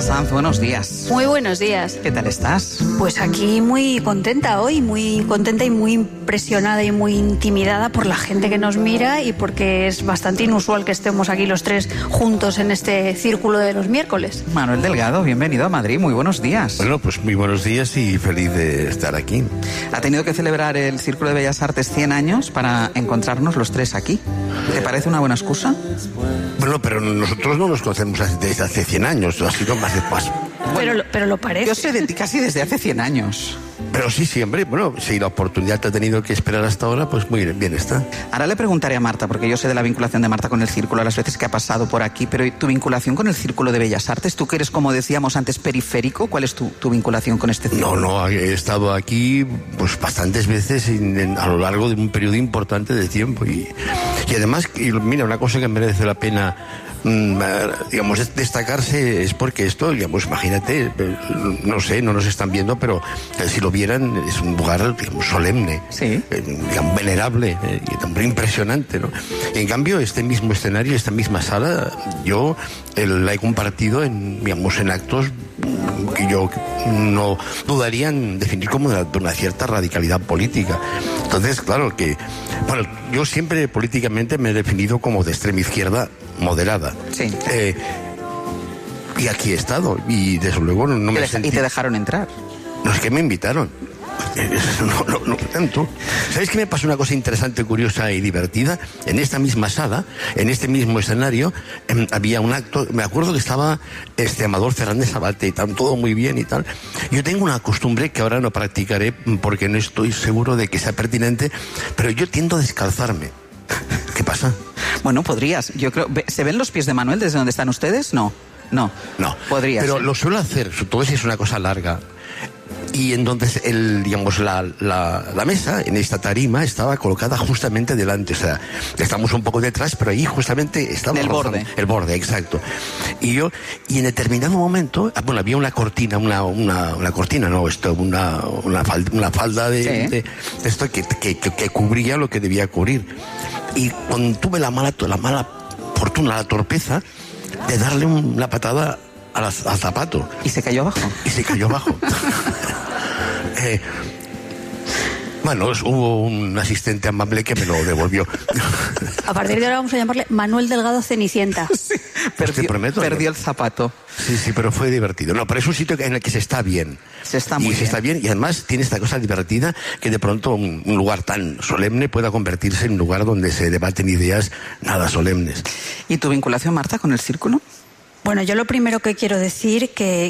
Sanz, buenos días. Muy buenos días. ¿Qué tal estás? Pues aquí muy contenta hoy, muy contenta y muy impresionada y muy intimidada por la gente que nos mira y porque es bastante inusual que estemos aquí los tres juntos en este círculo de los miércoles. Manuel Delgado, bienvenido a Madrid, muy buenos días. Bueno, pues muy buenos días y feliz de estar aquí. Ha tenido que celebrar el Círculo de Bellas Artes 100 años para encontrarnos los tres aquí. ¿Te parece una buena excusa? Bueno, pero nosotros no nos conocemos desde hace 100 años, ha sido más de paso. Pero lo parece. Yo sé de ti casi desde hace 100 años. Pero sí, siempre, bueno, si la oportunidad te ha tenido que esperar hasta ahora, pues muy bien está. Ahora le preguntaré a Marta, porque yo sé de la vinculación de Marta con el Círculo, las veces que ha pasado por aquí, pero tu vinculación con el Círculo de Bellas Artes, tú que eres, como decíamos antes, periférico, ¿cuál es tu vinculación con este círculo? No, he estado aquí pues bastantes veces a lo largo de un periodo importante de tiempo y además, mira, una cosa que merece la pena digamos, destacarse es porque esto, digamos, imagínate, no sé, no nos están viendo, pero si lo vieran es un lugar, digamos, solemne, sí, digamos, venerable y también impresionante, ¿no? Y en cambio, este mismo escenario, esta misma sala, yo la he compartido en actos que yo no dudaría en definir como de una cierta radicalidad política. Entonces, claro que, bueno, yo siempre políticamente me he definido como de extrema izquierda moderada. Sí. Y aquí he estado, y desde luego no me sentí... ¿Y te dejaron entrar? No, es que me invitaron. No tanto. ¿Sabéis que me pasó una cosa interesante, curiosa y divertida? En esta misma sala, en este mismo escenario, había un acto, me acuerdo que estaba Amador Fernández Abate y tal, todo muy bien y tal. Yo tengo una costumbre que ahora no practicaré porque no estoy seguro de que sea pertinente, pero yo tiendo a descalzarme. ¿Qué pasa? Bueno, podrías. Yo creo. ¿Se ven los pies de Manuel desde donde están ustedes? No. Podrías. Pero lo suelo hacer, sobre todo si es una cosa larga. Y entonces, la mesa en esta tarima estaba colocada justamente delante. O sea, estamos un poco detrás, pero ahí justamente estaba... El borde. El borde, exacto. Y en determinado momento, bueno, había una cortina, una cortina, no, una falda de esto que cubría lo que debía cubrir. Y cuando tuve la mala fortuna, la torpeza de darle una patada al zapato. ¿Y se cayó abajo? Bueno, hubo un asistente amable que me lo devolvió. A partir de ahora vamos a llamarle Manuel Delgado Cenicienta. Sí, perdió el zapato. Sí, pero fue divertido. No, pero es un sitio en el que se está bien. Se está bien y además tiene esta cosa divertida que de pronto un lugar tan solemne pueda convertirse en un lugar donde se debaten ideas nada solemnes. ¿Y tu vinculación, Marta, con el Círculo? Bueno, yo lo primero que quiero decir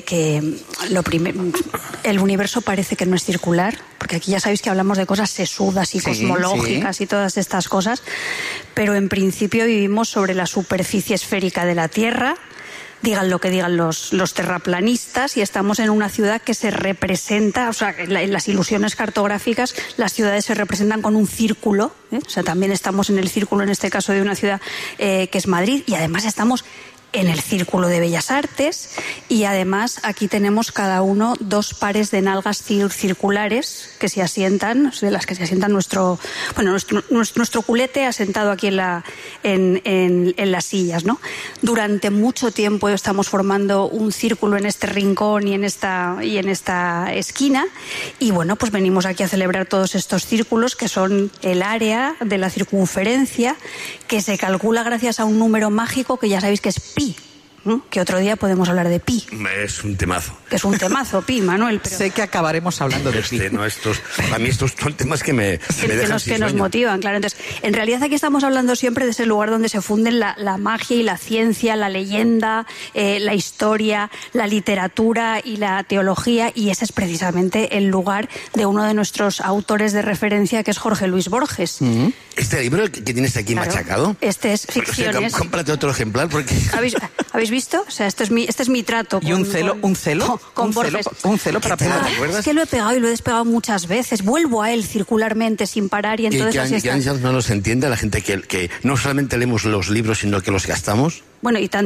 el universo parece que no es circular, porque aquí ya sabéis que hablamos de cosas sesudas y cosmológicas y todas estas cosas, pero en principio vivimos sobre la superficie esférica de la Tierra, digan lo que digan los terraplanistas, y estamos en una ciudad que se representa, o sea, en las ilusiones cartográficas las ciudades se representan con un círculo, o sea, también estamos en el círculo, en este caso, de una ciudad que es Madrid, y además estamos en el Círculo de Bellas Artes, y además aquí tenemos cada uno 2 pares de nalgas circulares que se asientan, de las que se asientan nuestro culete asentado aquí en las sillas, ¿no? Durante mucho tiempo estamos formando un círculo en este rincón y en esta esquina, y bueno, pues venimos aquí a celebrar todos estos círculos que son el área de la circunferencia, que se calcula gracias a un número mágico que ya sabéis que es pi. Que otro día podemos hablar de pi. Es un temazo. Es un temazo, pi, Manuel. Pero... Sé que acabaremos hablando de pi. A mí estos son temas que me dejan sin que nos sueño. motivan, claro. Entonces, en realidad aquí estamos hablando siempre de ese lugar donde se funden la magia y la ciencia, la leyenda, la historia, la literatura y la teología, y ese es precisamente el lugar de uno de nuestros autores de referencia, que es Jorge Luis Borges. Mm-hmm. Este libro que tienes aquí machacado. Este es Ficciones. Cómprate otro ejemplar porque... ¿Habéis visto? O sea, este es mi trato. ¿Y un celo? Con Borges. Un celo para pegar. ¿Te acuerdas? Es que lo he pegado y lo he despegado muchas veces. Vuelvo a él circularmente, sin parar, y entonces así está. No nos entiende la gente que no solamente leemos los libros, sino que los gastamos. Bueno, y tanto.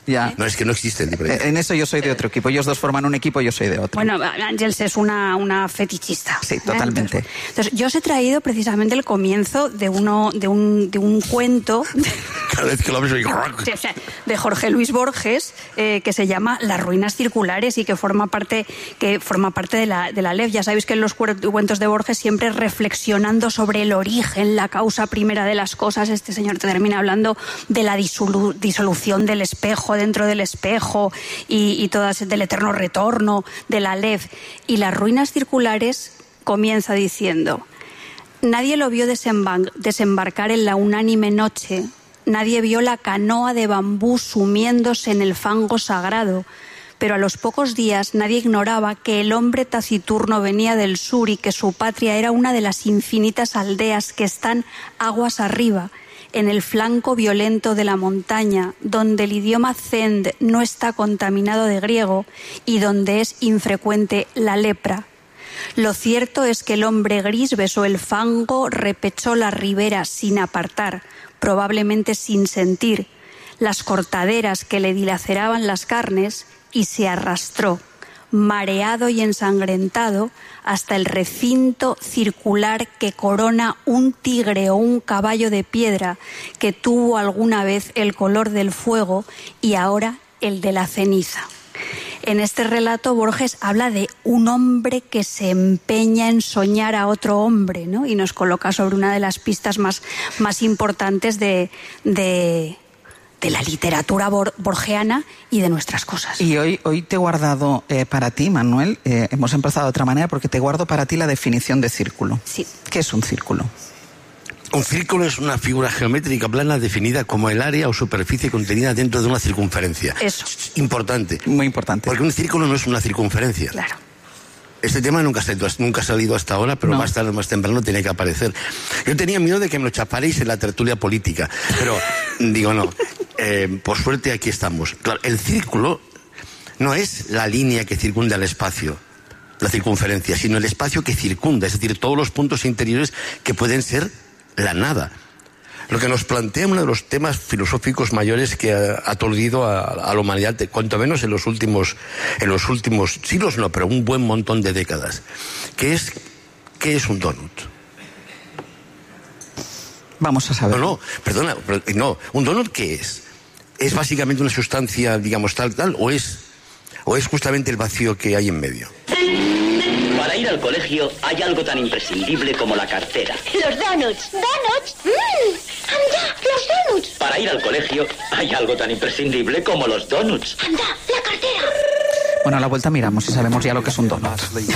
Ya. No, es que no existe el diferencia. En eso yo soy de otro equipo. Ellos dos forman un equipo, yo soy de otro. Bueno, Ángels es una fetichista. Sí, totalmente. Entonces, yo os he traído precisamente el comienzo de un cuento Cada vez que lo ves, de Jorge Luis Borges, que se llama Las ruinas circulares y que forma parte de la LEF. Ya sabéis que en los cuentos de Borges, siempre reflexionando sobre el origen, la causa primera de las cosas, este señor termina hablando de la disolución del espejo dentro del espejo y todas del eterno retorno de la LEF. Y Las ruinas circulares comienza diciendo: nadie lo vio desembarcar en la unánime noche, nadie vio la canoa de bambú sumiéndose en el fango sagrado, pero a los pocos días nadie ignoraba que el hombre taciturno venía del sur y que su patria era una de las infinitas aldeas que están aguas arriba, en el flanco violento de la montaña, donde el idioma zend no está contaminado de griego y donde es infrecuente la lepra. Lo cierto es que el hombre gris besó el fango, repechó la ribera sin apartar, probablemente sin sentir, las cortaderas que le dilaceraban las carnes y se arrastró, mareado y ensangrentado, hasta el recinto circular que corona un tigre o un caballo de piedra que tuvo alguna vez el color del fuego y ahora el de la ceniza. En este relato Borges habla de un hombre que se empeña en soñar a otro hombre, ¿no? Y nos coloca sobre una de las pistas más importantes de la literatura borgiana y de nuestras cosas. Y hoy te he guardado para ti, Manuel, hemos empezado de otra manera porque te guardo para ti la definición de círculo. Sí. ¿Qué es un círculo? Un círculo es una figura geométrica plana definida como el área o superficie contenida dentro de una circunferencia. Eso. Importante. Muy importante. Porque un círculo no es una circunferencia. Claro. Este tema nunca ha salido hasta ahora, pero más tarde o más temprano tiene que aparecer. Yo tenía miedo de que me lo chaparéis en la tertulia política, pero digo no. Por suerte aquí estamos. Claro, el círculo no es la línea que circunda el espacio, la circunferencia, sino el espacio que circunda, es decir, todos los puntos interiores que pueden ser la nada. Lo que nos plantea uno de los temas filosóficos mayores que ha aturdido a la humanidad, cuanto menos en los últimos siglos, no, pero un buen montón de décadas. ¿Qué es un donut? Vamos a saber. Perdona, ¿un donut qué es? ¿Es básicamente una sustancia, digamos, tal, o es justamente el vacío que hay en medio? Para ir al colegio hay algo tan imprescindible como la cartera. Los donuts. ¿Donuts? ¡Anda! ¡Los donuts! Para ir al colegio hay algo tan imprescindible como los donuts. ¡Anda! ¡La cartera! Bueno, a la vuelta miramos y sabemos ya lo que es un donut.